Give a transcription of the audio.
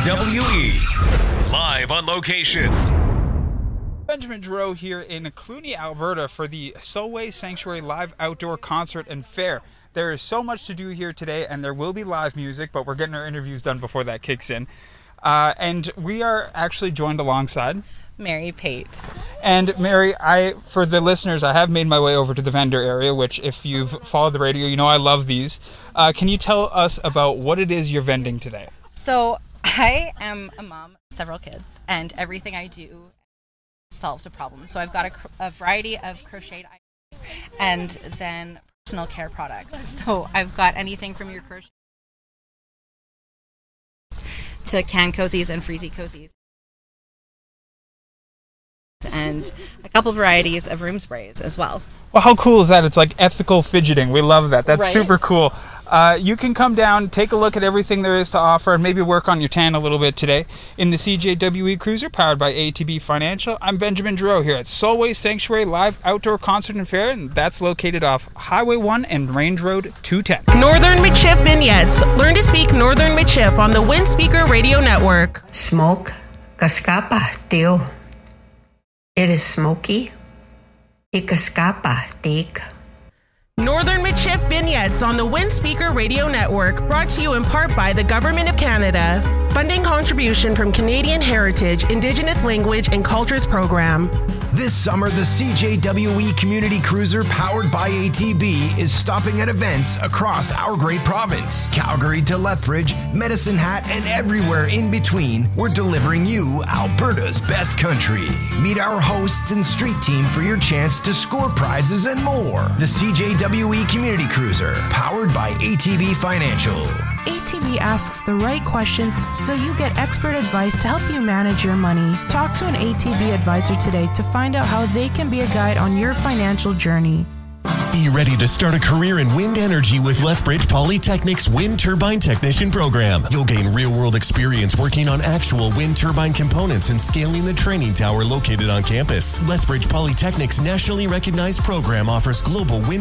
CJWE. Live on location. Benjamin Giroux here in Cluny, Alberta for the Solway Sanctuary Live Outdoor Concert and Fair. There is so much to do here today, and there will be live music, but we're getting our interviews done before that kicks in. And we are actually joined alongside Mary Pate. And Mary, for the listeners, I have made my way over to the vendor area, which if you've followed the radio, you know I love these. Can you tell us about what it is you're vending today? So I am a mom of several kids, and everything I do solves a problem. So I've got a variety of crocheted items and then personal care products. So I've got anything from your crochet to can cozies and freezy cozies, and a couple varieties of room sprays as well. Well, how cool is that? It's like ethical fidgeting. We love that. That's right? Super cool. You can come down, take a look at everything there is to offer, and maybe work on your tan a little bit today in the CJWE Cruiser powered by ATB Financial. I'm Benjamin Giroux here at Solway Sanctuary Live Outdoor Concert and Fair, and that's located off Highway 1 and Range Road 210. Northern Michif Vignettes. Learn to speak Northern Michif on the Wind Speaker Radio Network. Smoke, cascapa, tío. It is smoky. Y cascapa, tig. Northern Michif Vignettes on the Wind Speaker Radio Network, brought to you in part by the Government of Canada. Funding contribution from Canadian Heritage, Indigenous Language and Cultures Program. This summer, the CJWE Community Cruiser powered by ATB is stopping at events across our great province. Calgary to Lethbridge, Medicine Hat, and everywhere in between, we're delivering you Alberta's best country. Meet our hosts and street team for your chance to score prizes and more. The CJWE Community Cruiser, powered by ATB Financial. ATB asks the right questions so you get expert advice to help you manage your money. Talk to an ATB advisor today to find out how they can be a guide on your financial journey. Be ready to start a career in wind energy with Lethbridge Polytechnic's Wind Turbine Technician Program. You'll gain real-world experience working on actual wind turbine components and scaling the training tower located on campus. Lethbridge Polytechnic's nationally recognized program offers global wind